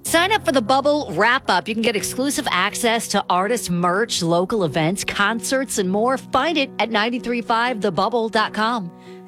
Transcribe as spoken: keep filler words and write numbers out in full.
Sign up for the Bubble Wrap Up. You can get exclusive access to artist merch, local events, concerts, and more. Find it at nine three five the bubble dot com.